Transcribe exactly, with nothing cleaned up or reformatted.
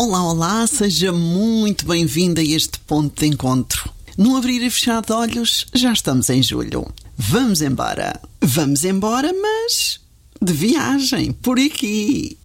Olá, olá, seja muito bem-vindo a este ponto de encontro. No abrir e fechar de olhos, já estamos em julho. Vamos embora. Vamos embora, mas de viagem, por aqui.